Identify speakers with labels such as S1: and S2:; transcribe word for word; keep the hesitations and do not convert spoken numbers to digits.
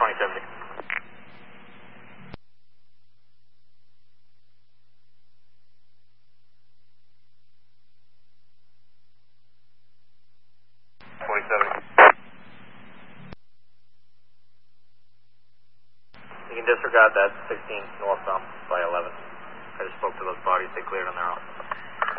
S1: twenty seventy. twenty seventy. You can disregard that sixteen northbound by eleven. I just spoke to those bodies, they cleared on their own.